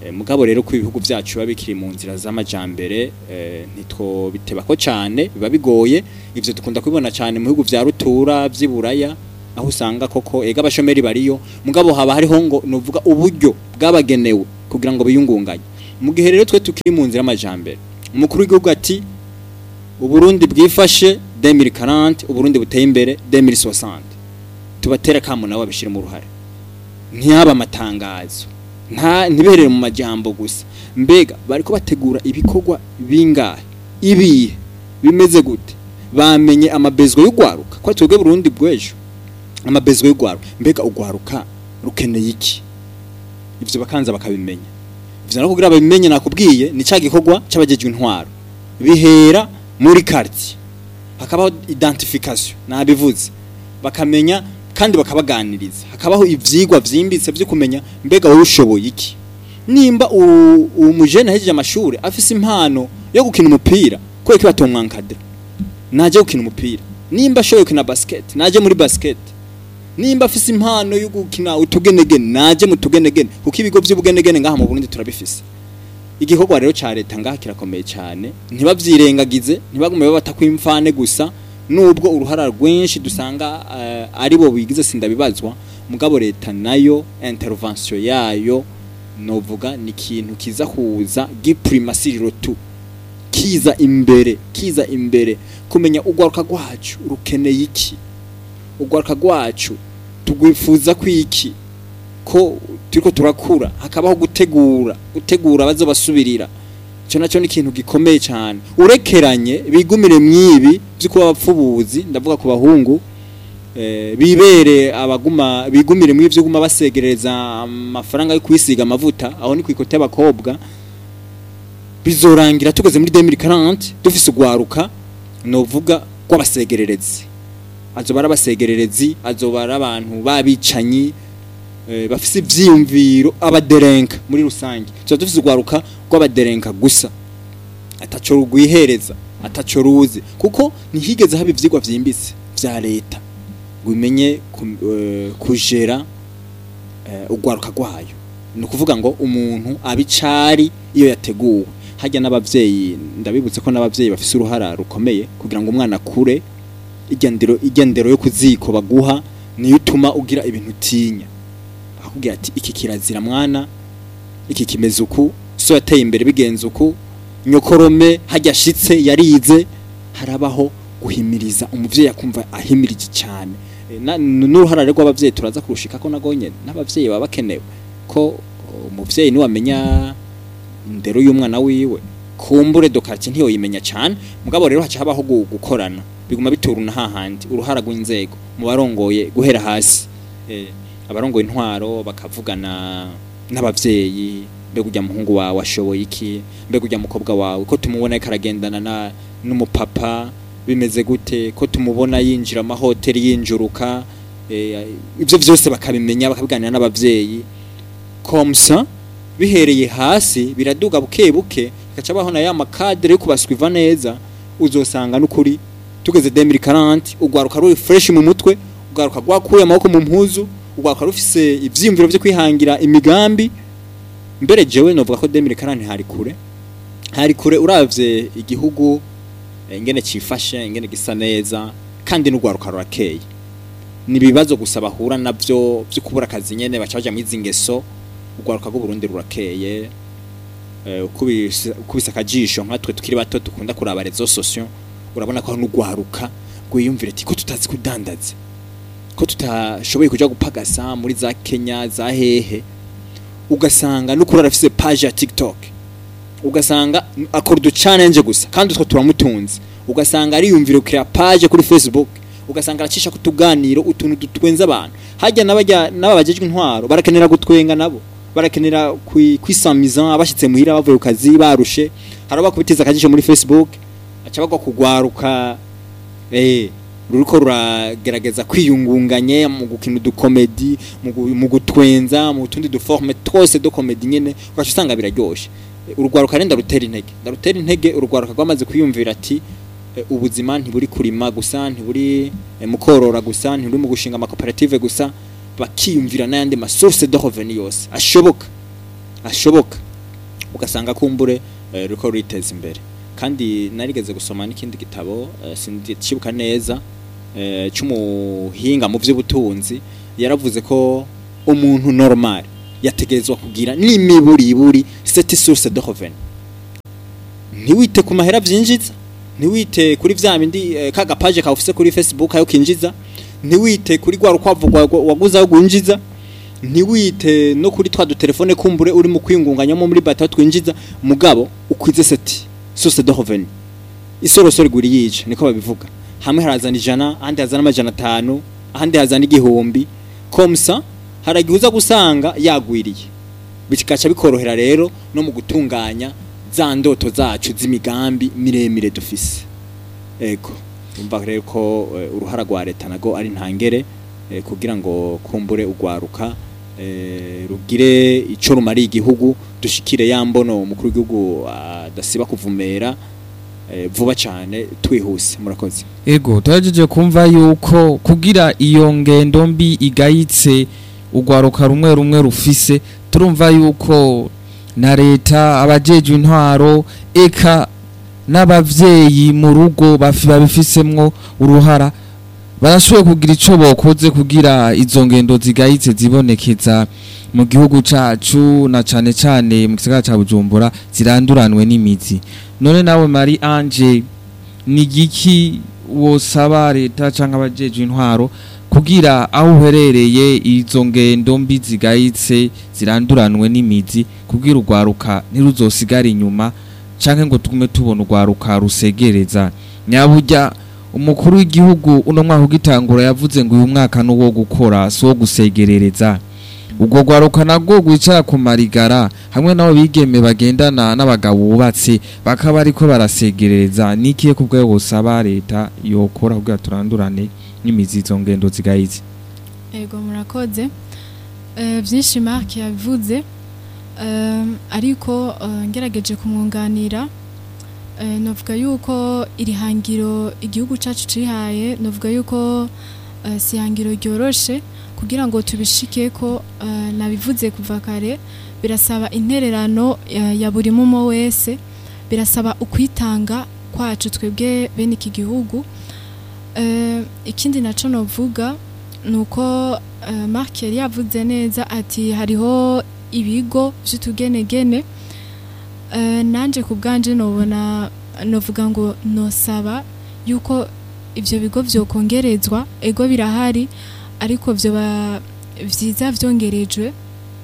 mugabo rero ku ibihugu byacu babikiri mu nzira z'amajambere nitwo biteba ko cyane biba bigoye ivyo dukunda kubibona cyane mu bihugu vya rutura vy'iburaya aho usanga koko ega abashomeri bariyo mugabo haba hariho ngo novuga uburyo bwabagenewe kugira ngo biyungunganye mu gihe rero twe tukiri mu nzira y'amajambere umukuru w'igihugu ati uburundi bwifashe deux mille quarante uburundi buteye imbere deux mille soixante tubatera kamo nawe bishira mu ruhare ntiyaba amatangazo nta ntiberere mu majambo gusa mbega bariko bategura ibikorwa bingahe ibi bimeze gute bamenye amabezwe y'ugwaruka kwa twebwe Burundi bwejo amabezwe y'ugwaruka mbega ugwaruka rukeneye iki ivyo bakanza bakabimenya ivyo nako kugira babimenye nakubwiye ni ca gikorwa c'abajejwe intwaro bihera muri quartier hakabaho identification nabivuze bakamenya kandi bakabaganiriza hakabaho ivyigwa vyimbitse byo kumenya mbega wowe ushoboye iki nimba umujene hejeje amashuri afise impano yo gukina umupira ko iki batomwankadira naje gukina umupira nimba ashoboye gukina basket naje muri basket nimba afise impano yo gukina utugenegene naje mu tugenegene kuko ibigo by'ubugenegene ngaha mu Burundi turabifise igikorwa rero ca leta ngaha kirakomeye cyane ntibavyirengagize ntibagume batakwimfane gusa nubwo uruhara rwinshi dusanga uh, ari bo bigize sindabibazwa mugabo leta nayo intervention yayo novuga ni kintu kiza kuza giprimasiriro tu kiza imbere kiza imbere kumenya ugwaruka gwacu rukeneye iki ugwaruka gwacu tugwifuza kwiki ko turiko turakura hakabaho gutegura gutegura bazo basubirira cyo naco ni kintu gikomeye cyane urekeranye bigumire mwibi byikuba abapfubuzi ndavuga ku bahungu eh bibere abaguma bigumire mwivyo guma basegereza amafaranga yo kwisiga amavuta aho ni kwikote abakobwa bizorangira tugeze muri deux mille quarante dufise ugwaruka novuga kwabasegererezi azobara basegererezi azobara abantu babicanyi eh bafise ivyiyumviro abaderenka muri rusange cyo dufise ugwaruka kwabaderenka gusa ataco rugwihereza ataco ruzi kuko nihigeze haba ivyigwa vyimbitse vya leta gumenye kujera ugwaruka gwayo no kuvuga ngo umuntu abicari iyo yateguwe hajya n'abavyeyi ndabibutse ko n'abavyeyi bafise uruhara rukomeye kugira ngo umwana kure igendero igendero yo kuziko baguha niyo utuma ugira ibintu tinya akubwira ati iki kirazira mwana iki kimeze uku so yateye imbere bigenze uku nyokorome hajya shitse yarize harabaho guhimiriza umuvyeyi akumva ahimirije cyane n'uruhara rero rw'abavyeyi turaza kurushika ko nagonye n'abavyeyi baba bakenewe ko umuvyeyi ni wamenya indero y'umwana wiwe kumbure dokarti ntiyo yimenya cyane mugabo rero haca habaho gukorana biguma bituruna hahandi uruhara rw'inzego mu barongoye guhera hasi eh abarongoye intwaro bakavugana n'abavyeyi mbega ujya muhungu wawe ashoboye iki mbega ujya mukobwa wawe ko tumubona karagendana na n'umupapa bimeze gute ko tumubona yinjira amahoteli yinjuruka ibyo byose bakabimenya bakabiganira n'abavyeyi komsa bihereye hasi biraduga buke buke gaca baho na ya makadre yo kubaswiva neza uzosanga n'ukuri tugeze deux mille quarante ugwaruka ruri fresh mu mutwe ugwaruka gwakuye amaboko mu mpuzu ugwaruka rufise ivyimviro byo kwihangira imigambi mbere jewe novuga ko deux mille quarante hari kure hari kure uravye igihugu ingene cifashe ingene gisa neza kandi n'ugwaruka rurakeye nibibazo gusa bahura navyo byo kubura akazi nyene bacaja mu izingeso ugwaruka rwo Burundi rurakeye eh ukubisa akajisho nka twe tukiri bato dukunda kuraba rezo sociaux urabona ko n'ugwaruka gwiyumvira ati ko tutazi kudandaza ko tutashoboye kuja gupagasa muri za Kenya za hehe ugasanga n'ukuri arafise page ya TikTok ugasanga akora du challenge gusa kandi utwo turamutunze ugasanga ari yumvira ukira page kuri Facebook ugasanga aracisha kutuganiro utuntu dutwenza abantu hajya nabajya nababajejwe intwaro barakenera gutwenga nabo barakenera kwisamiza abashitse muhira bavuye ukazi barushe haraba kubitiza akajisho muri Facebook aca bagwa kugwaruka eh ruruko ruragerageza kwiyungunganye mu gukina du comedy mu gutwenza mu tundi du forme twose do comedy nyene ugaca usanga biraryoshe urugwaruka renda rutera intege ndarutera intege urugwaruka rwamaze kwiyumvira ati ubuzima ntiburi kurima gusa ntiburi mukorora gusa ntiburi mu gushinga ama cooperative gusa bakiyumvira n'ayandi ma source de revenu yose ashoboka ashoboka ugasanga kumbure eh, ruko riteza imbere. Kandi narigeze gusoma n'ikindi gitabo eh, sindikibuka neza eh, cy'umuhinga mu by'ubutunzi yaravuze ko umuntu normal yategerezwa kugira n'imiburiburi cette source de revenu. Ntiwite ku mahera byinjiza, ntiwite kuri vya bindi eh, kaga page ka office kuri Facebook ayo kinjiza, ntiwite kuri gwa rukwavu waguza yo gwinjiza, ntiwite no kuri twa du telefone kumbure uri mu kwingunganyamo muri bata twinjiza, mugabo ukwize seti source de revenu. Isorosoro guri yice niko babivuga. Hamwe harazana ijana, ahandi hazana amajana atanu, ahandi hazana igihumbi. Komsa haragihuza gusanga yagwiriye. Bikaca bikorohera rero no mu gutunganya za ndoto zacu z'imigambi miremire dufise. Ego umva rero ko uh, uruhara rwa leta nago ari ntangere eh, kugira ngo kumbure ugwaruka eh, rugire ico rumari igihugu dushikire yambono umukuru w'igihugu adasiba uh, kuvumera eh, vuba cyane twihuse. Murakoze. Ego twajeje kumva yuko kugira iyo ngendo mbi igayitse ugwaruka rumwe rumwe rufise, turumva yuko na leta abajeje intwaro eka n'abavyeyi mu rugo babifisemwo uruhara barashoboye kugira ico bokoze kugira izo ngendo zigayitse zibonekeza mu gihugu cacu na cane cane mu gisagara ca Bujumbura ziranduranwe n'imizi. None nawe Marie Ange ni giki wosaba leta canke abajeje intwaro kugira aho uherereye izo ngendo mbi zigayitse ziranduranwe n'imizi kugira ugwaruka ntiruzosigara inyuma canke ngo tugume tubona ugwaruka rusegereza? Nyaburya umukuru w'igihugu uno mwaka ugitangura yavuze ngo uyu mwaka no wo gukora so gusegerereza. Ubwo gwaruka nagwo gwicara ku marigara hamwe nabo bigeme bagendana n'abagabo bubatse bakaba ariko barasegerereza. Nikiye kubwo gusaba leta yokora kugira turandurane n'imizi izo ngendo zigayitse? Ego murakoze. Eh byinshi Mark yavuze. Um, ariko uh, ngerageje kumwunganira uh, novuga yuko iri hangiro igihugu cacu cihaye, novuga yuko uh, si hangiro ryoroshe kugira ngo tubishike ko uh, nabivuze kuva kare, birasaba intererano uh, ya buri mumo wese, birasaba ukwitanga kwacu twebwe bene iki gihugu. Uh, ikindi naco novuga nuko uh, Mark yari yavuze neza ati hariho ibigo by'utugenegene. Uh, nanje ku bwanje nobona novuga ngo nosaba yuko ivyo bigo vyokongerezwa. Ego birahari ariko vyo vyiza vyongerejwe,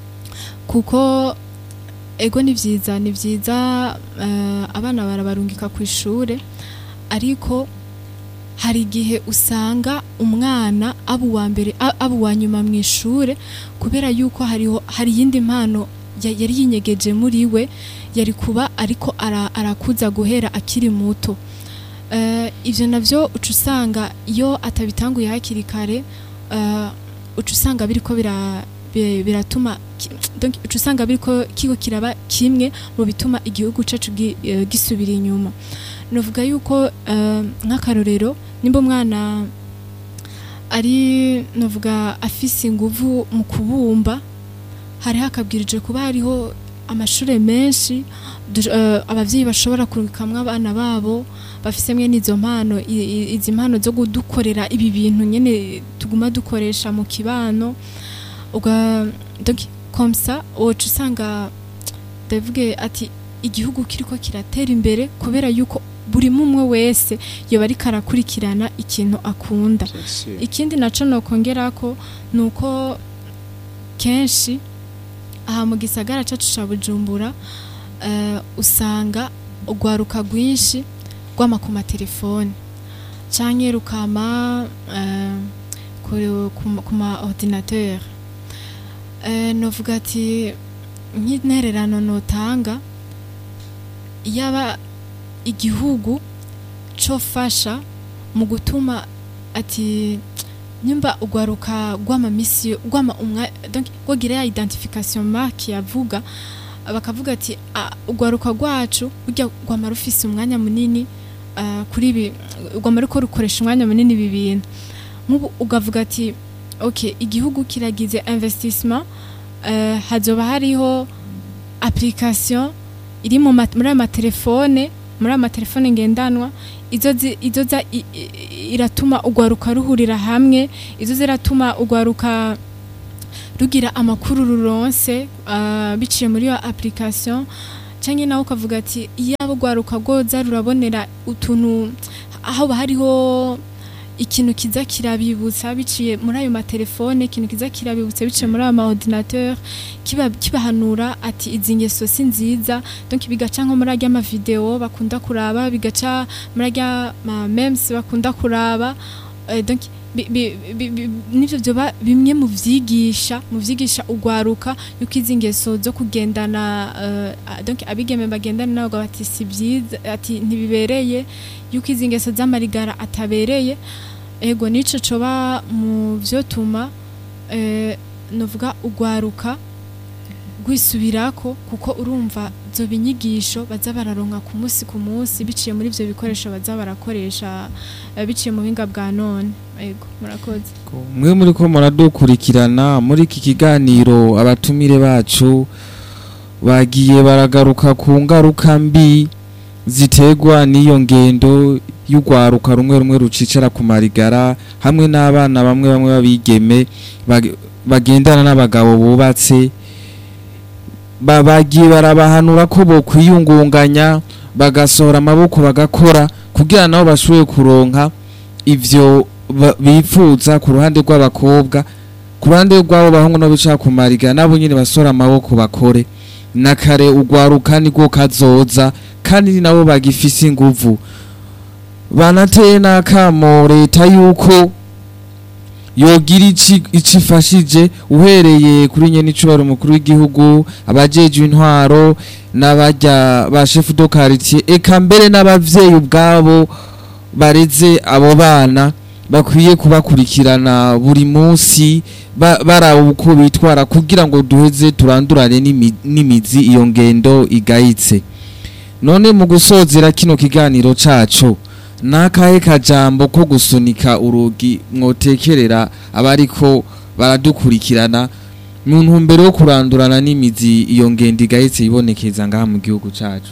kuko ego ni vyiza ni vyiza uh, abana barabarungika ku ishure, ariko hari gihe usanga umwana abu wa mbere abu wa nyuma mu ishure kubera yuko hariho hari yindi mpano yari yinyegeje muri we, yari kuba ariko arakuza guhera akiri muto. Uh, ivyo navyo ucusanga iyo atabitanguye hakiri kare, uh, ucusanga biriko bira biratuma donc ucusanga biriko kiko kiraba kimwe mu bituma igihugu cacu gisubira inyuma. Novuga yuko uh, nk'akarorero nimba umwana ari novuga afise inguvu mu kubumba, hari hakabwirije kuba hariho amashure menshi uh, abavyeyi bashobora kurukamwa abana babo bafise mwe nizo mpano, izi mpano zo gudukorera ibi bintu nyene tuguma dukoresha mu kibano. Uga donc comme ça ocu usanga ndavuge ati igihugu kiriko kiratera imbere kubera yuko buri mumwe wese yoba ari karakurikirana ikintu akunda. Ikindi naco no kongerako nuko kenshi aha mu gisagara cacu ca Bujumbura uh, usanga ugwaruka gwinshi gwama ku matelefone canke rukama uh, ku ma ordinateur. Uh, novuga ati nk'intererano notanga yaba igihugu cofasha mu gutuma ati nyumba ugwaruka gwama misi gwama umwa donc gogira ya identification mark yavuga bakavuga ati ugwaruka gwacu burya gwama rufise umwanya munini uh, kuri bi gwama ruko rukoresha umwanya munini bibintu nk'ubu ugavuga ati okay igihugu kiragize investissement uh, hazoba hariho application iri mu mat- muri amatelefone muri amatelefone ngendanwa izo zi- izo za i- i- iratuma ugwaruka ruhurira hamwe izo ziratuma ugwaruka rugira amakuru ruronse uh, biciye muri yo application canke nawe ukavuga ati iyabo gwaruka goza rurabonera utuntu aho hariho ikintu kiza kirabibutsa biciye muri ayo matelefone ikintu kiza kirabibutsa biciye muri ayo ma ordinateur kiba kibahanura ati izi ngeso si nziza donc bigaca nko muri ajya ma video bakunda kuraba bigaca muri ajya ma memes bakunda kuraba eh, donc bi- bi- bi- bi- nivyo byoba bimwe mu vyigisha mu vyigisha ugwaruka yuko izi ngeso zo kugendana uh, donc abigeme bagendana nabo bati si byiza ati ntibibereye yuko izi ngeso z'amarigara atabereye ego nico coba mu vyotuma eh, novuga ugwaruka gwisubirako kuko urumva zo binyigisho baza bararonka ku munsi ku munsi biciye muri ivyo bikoresho baza barakoresha eh, biciye mu binga bwa none ego murakoze mwe muri ko muradukurikirana muri iki kiganiro abatumire bacu bagiye baragaruka ku ngaruka mbi zitegwa n'iyo ngendo y'ugwaruka rumwe rumwe rucicara ku marigara hamwe n'abana bamwe bamwe babigeme bag- bagendana n'abagabo bubatse babagiye barabahanura ko bo kwiyungunganya bagasohora amaboko bagakora kugira nabo bashoboye kuronka ivyo ba- bifuza ku ruhande rw'abakobwa ku ruhande rw'abo bahungu no bicara ku mariga nabo nyine basohora amaboko bakore nakare ugwaruka niko kazoza kandi nabo bagifise inguvu banateye n'akamo leta yuko yogira ici icifashije uhereye kuri nyene icubaro mukuru w'igihugu abajejwe intwaro n'abarya ba chef de quartier eka mbere n'abavyeyi ubwabo bareze abo bana bakwiye kubakurikirana buri munsi ba- baraba uko bitwara kugira ngo duheze turandurane n'imi- n'imizi iyo ngendo igayitse none mu gusozera kino kiganiro cacu nakahe kajambo ko gusunika urugi mwotekerera abariko baradukurikirana mu ntumbero yo kurandurana n'imizi iyo ngendo igayitse ibonekeza ngaha mu gihugu cacu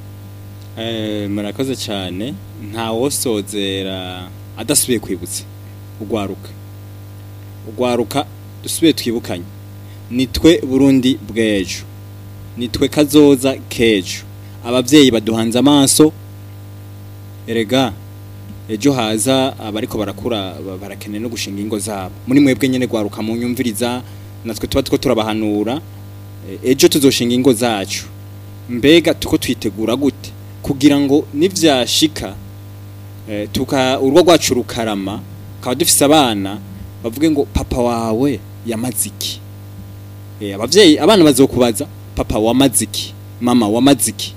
Eh, murakoze cyane nta wosozera adasubiye kwibutsa ugwaruka ugwaruka dusubiye twibukanye nitwe Burundi bw'ejo nitwe kazoza kejo abavyeyi baduhanze amaso erega ejo haza abariko barakura ba- barakeneye no gushinga ingo zabo muri mwebwe nyene gwaruka mu nyumviriza natwe tuba two turabahanura e, ejo tuzoshinga ingo zacu mbega tuko twitegura gute kugira ngo nivyashika eh, tuka urwo rwacu rukarama kaba dufise abana bavuge ngo papa wawe yamaziki eh abavyeyi abana bazokubaza papa wamaziki mama wamaziki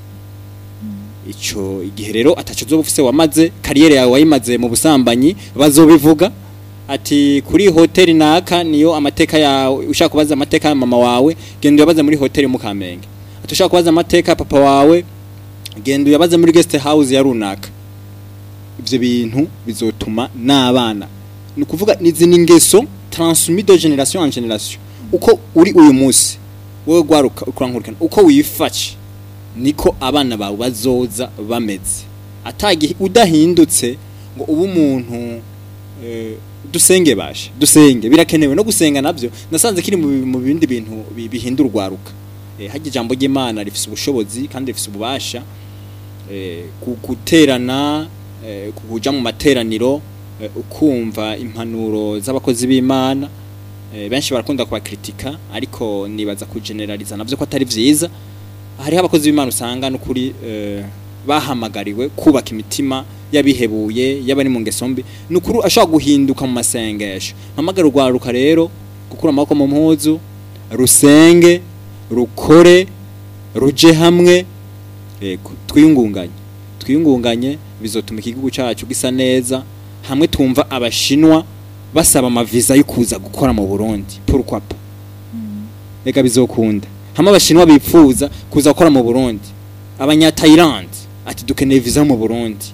ico igihe rero ataco zobufise wamaze kariyere yawe wayimaze mu busambanyi bazobivuga ati kuri hoteli naka niyo amateka yawe ushaka kubaza amateka ya mama wawe genda yabaza muri hoteli mu Kamenge ati ushaka kubaza amateka ya papa wawe genda yabaza muri guest house ya runaka ivyo bintu bizotuma n'abana ni kuvuga nizi ningeso transmis de generation en generation uko uri uyu munsi wowe gwaruka ukurankurikana uko wifache niko abana bawe bazoza bameze atagi udahindutse ngo ubu umuntu eh, dusenge bashe dusenge birakenewe no gusenga navyo nasanze kiri mu bindi bintu bihindura urwaruka eh, haje ijambo ry'Imana rifise ubushobozi kandi rifise ububasha eh, guterana eh, kuja mu materaniro eh, ukumva impanuro z'abakozi b'Imana eh, benshi barakunda kuba kritika ariko nibaza ku generaliza navyo ko atari vyiza hari abakozi b'Imana usanga no kuri eh, bahamagariwe kubaka imitima yabihebuye yabari mu ngesombi nukuru ashaka guhinduka mu masengesho mpamagara urwaruka rero gukura amaboko mu mpuzu rusenge rukore ruje hamwe yego twiyungunganye twiyungunganye bizotuma igihugu cyacu gisa neza hamwe tumva abashinwa basaba amaviza yo kuza gukora mu Burundi pourquoi pas reka bizokunda hamwe abashinwa bipfuza kuza gukora mu Burundi abanya Thailand ati dukeneye viza mu Burundi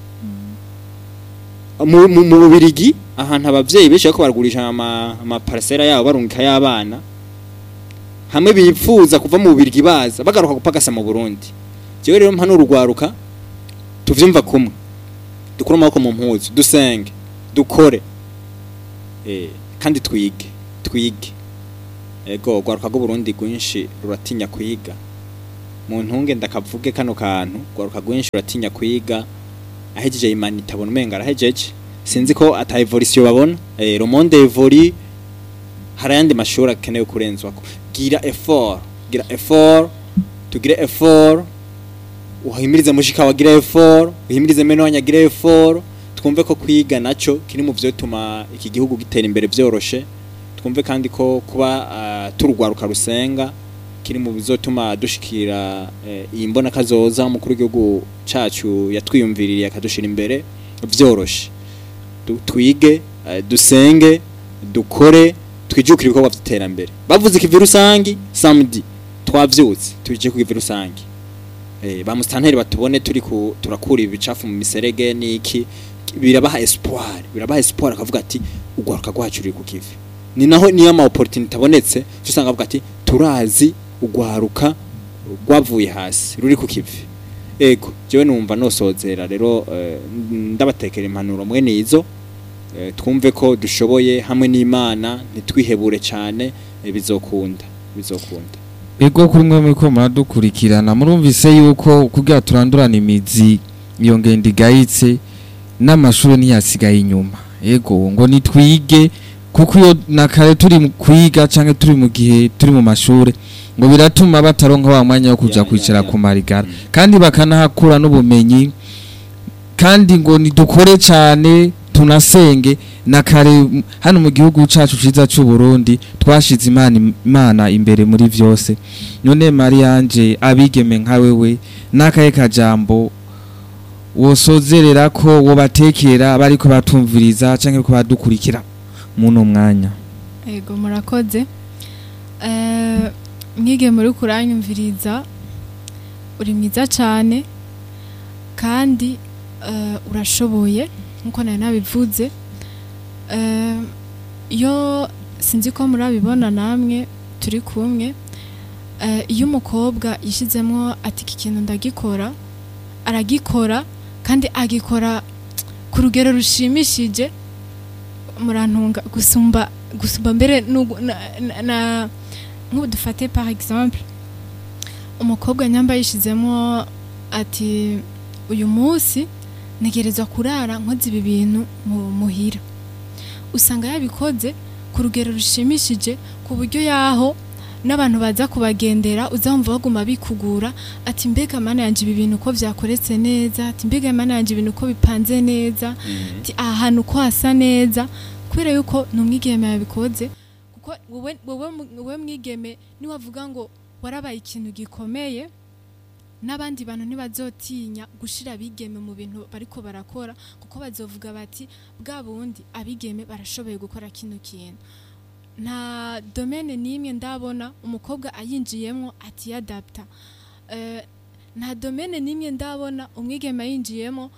mu mu Bubirigi ahantu abavyeyi benshi ko baragurisha ama ama parcela yabo barungika y'abana hamwe bipfuza kuva mu Bubirigi baza bagaruka gupagasa mu Burundi jewe rero mpanura urwaruka tuvyumva kumwe dukura amaboko mu mpuzu dusenge dukore eh kandi twige twige ego urwaruka rw'u Burundi rwinshi ruratinya kwiga mu ntunge ndakavuge kano kantu urwaruka rwinshi ruratinya kwiga ahejeje imana itabona umenga arahejeje sinzi ko ata evolution babona eh le monde évolue harayandi mashuri akenewe kurenzwako gira effort gira effort tugire effort uhimirize mushika wagira effort uhimirize meno wanyagira effort twumve ko kwiga naco kiri mu byo tuma iki gihugu gitera imbere byoroshe twumve kandi ko kuba uh, turugwaruka rusenga kiri mu bizotuma dushikira uh, iyi mbona kazoza umukuru w'igihugu cacu yatwiyumviririye akadushira imbere byoroshe twige uh, dusenge dukore twijukira ibikorwa by'iterambere bavuze ikivi rusangi samedi twavyutse tuje ku kivi rusangi eh ba mustanteri batubone turi ku turakura ibicafu mu miserege niki birabaha espoir birabaha espoir akavuga ati ugwaruka gwacu uri ku kivi ni naho niyo ama opportunity abonetse usanga avuga ati turazi ugwaruka gwavuye hasi ruri ku kivi ego jewe numva nosozera rero uh, ndabatekera impanuro mwe nizo uh, twumve ko dushoboye hamwe n'Imana nitwihebure cyane uh, bizokunda bizokunda ego kuri mwe muri ko muradukurikirana murumvise yuko kugira turandurana imizi iyo ngende igayitse n'amashuri ntiyasigaye inyuma ego ngo nitwige kuko iyo nakare turi kwiga canke turi mu gihe turi mu mashuri ngo biratuma bataronka wa mwanya wo kuja kwicara ku marigara kandi bakanahakura n'ubumenyi kandi ngo nidukore cyane tunasenge nakare hano mu gihugu cacu ciza cy'u Burundi twashize imana imana imbere muri vyose none Marianje abigeme nka wewe nakaye kajambo wosozerera ko wobatekera bariko batumviriza canke ko badukurikira muno mwanya ego murakoze eh nkige muri kuranyumviriza uri mwiza cyane kandi uh, urashoboye nkuko nayo nabivuze uh, yo sinzi ko murabibona namwe turi kumwe uh, iyo umukobwa yishizemo ati iki kintu ndagikora aragikora kandi agikora ku rugero rushimishije murantunga gusumba gusumba mbere na, na nk'ubu dufate par exemple umukobwa nyamba yishizemo ati uyu munsi negerezwa kurara nkoze ibi bintu muhira usanga yabikoze ku rugero rushimishije ku buryo yaho n'abantu baza kubagendera uzamva baguma bikugura ati mbega mana yanje ibi bintu ko vyakoretse neza ati mbega mana yanje ibintu ko bipanze neza ati ahantu ko hasa neza kubera yuko numwigeme yabikoze kuko wowe wowe mwigeme ni wavuga ngo warabaye ikintu gikomeye n'abandi bantu ntibazotinya gushira abigeme mu bintu bariko barakora kuko bazovuga bati bwa bundi abigeme barashoboye gukora kino kintu nta domaine nimwe ndabona umukobwa ayinjiyemo ati adapta eh nta domaine nimwe ndabona umwigeme ayinjiyemo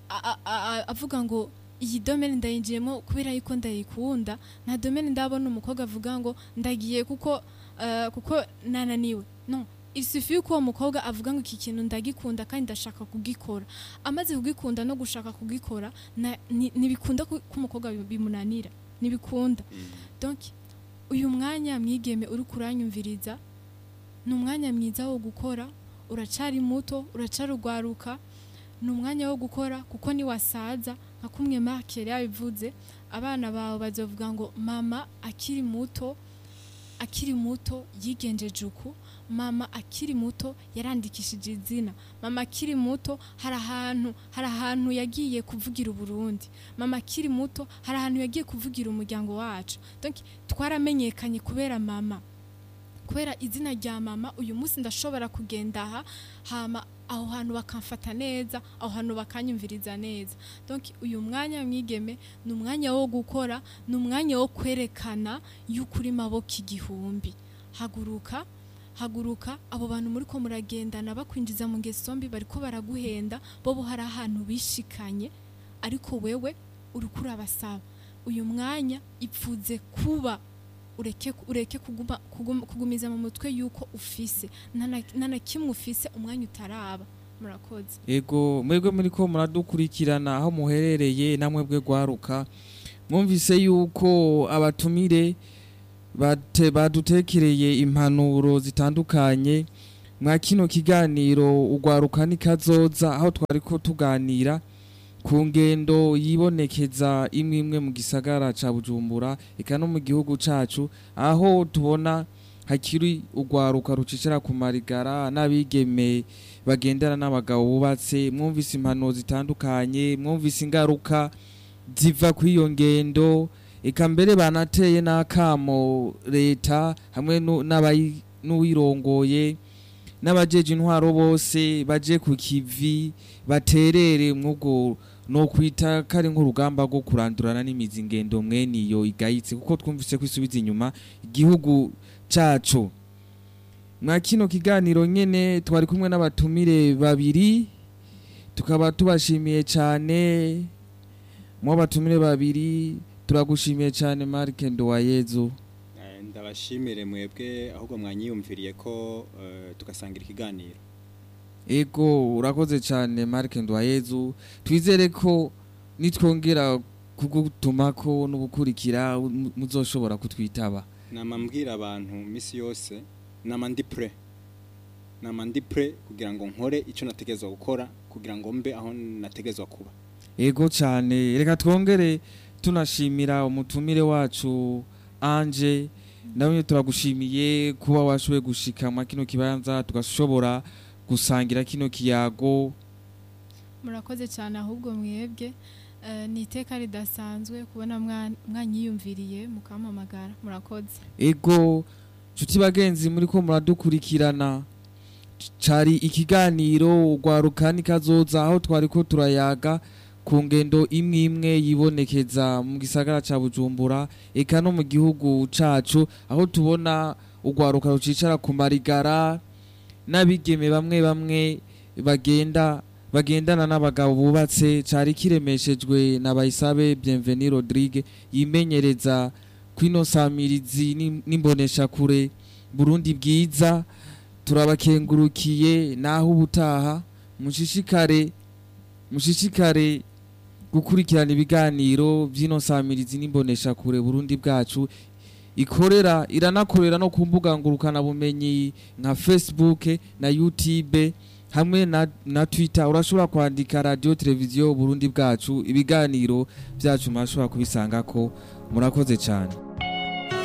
avuga ngo iyi domaine ndayinjiyemo kubera yuko ndayikunda nta domaine ndabona umukobwa avuga ngo ndagiye kuko uh, kuko nananiwe no isufi uko umukobwa avuga ngo iki kintu ndagikunda kandi ndashaka kugikora amaze kugikunda no gushaka kugikora nibikunda ko umukobwa bimunanira nibikunda donc uyu mwanya mwigeme uri kuranyumviriza ni umwanya mwiza wo gukora uracari muto uracarugwaruka ni umwanya wo gukora kuko ni wasaza nka kumwe Markere yabivuze abana bawe bazovuga ngo mama akiri muto akiri muto yigenjeje uku mama akiri muto yarandikishije izina mama akiri muto hari ahantu hari ahantu yagiye kuvugira Burundi mama akiri muto hari ahantu yagiye kuvugira umuryango wacu donc twaramenyekanye kubera mama kubera izina rya mama uyu munsi ndashobora kugenda aha hama aho hantu bakamfata neza aho hantu bakanyumviriza neza donc uyu mwanya mwigeme ni umwanya wo gukora ni umwanya wo kwerekana y'ukuri maboko igihumbi haguruka haguruka abo bantu muri ko muragendana bakwinjiza mu ngeso mbi bariko baraguhenda bo hari ahantu bishikanye ariko wewe urukura basaba uyu mwanya ipfuze kuba ureke ureke kuguma kuguma- kugumiza mu mutwe yuko ufise nta na kimwe ufise umwanya utaraba murakoze. ego mwebwe muri ko muradukurikirana aho muherereye namwe bwe gwaruka mwumvise yuko abatumire bate badutekereye impanuro zitandukanye mwa kino kiganiro ugwaruka nikazoza aho twari ko tuganira ku ngendo yibonekeza imwe imwe mu gisagara ca Bujumbura eka no mu gihugu cacu aho tubona hakiri ugwaruka rucicira ku marigara n'abigeme bagendana n'abagabo bubatse mwumvise impanuro zitandukanye mwumvise ingaruka ziva kw'iyo ngendo eka mbere banateye n'akamo leta hamwe nu- n'abayi- n'uwirongoye n'abajeje intwaro bose baje ku kivi baterere mwugo no kwita kari nk'urugamba rwo kurandurana n'imizi ngendo mwene iyo igayitse kuko twumvise kwisubiza inyuma igihugu cacu. Mwa kino kiganiro nyene twari kumwe n'abatumire babiri tukaba tubashimiye cyane mu batumire babiri turagushimiye cyane Mark Ndowayezu. Eh, ndabashimire mwebwe ahubwo mwanyiyumviriye ko eh, tugasangira ikiganiro. Ego urakoze cyane Mark Ndowayezu twizere ko nitwongera kugutumako n'ubukurikira mu- muzoshobora kutwitaba. Nama mbwira abantu misi yose nama ndi pre nama ndi pre kugira ngo nkore ico nategezwa gukora kugira ngo mbe aho nategezwa kuba. Ego cyane reka twongere tunashimira umutumire wacu Anje nawe turagushimiye kuba washoboye gushika mu kino kibanza tugashobora gusangira kino kiyago. Murakoze cyane ahubwo mwebwe eh, ni iteka ridasanzwe kubona mwa- mwanyiyumviriye mukampamagara murakoze. Ego nshuti bagenzi muri ko muradukurikirana cari ikiganiro ugwaruka nikazoza aho twari ko turayaga ku ngendo imwe imwe yibonekeza mu gisagara ca Bujumbura eka no mu gihugu cacu aho tubona ugwaruka rucicara ku marigara n'abigeme bamwe bamwe bagenda bagendana n'abagabo bubatse cari kiremeshejwe na Bayisabe Bienvenue Rodrigue yimenyereza kwino samirizi n'im- n'imbonesha kure Burundi bwiza turabakengurukiye naho ubutaha mushishikare mushishikare gukurikirana ibiganiro vy'ino samirizi n'imbonesha kure Burundi bwacu ikorera iranakorera no ku mbuga ngurukana bumenyi nka Facebook na YouTube hamwe na, na Twitter urashobora kwandika radio televiziyo Burundi bwacu ibiganiro byacu mashobora kubisangako murakoze cyane.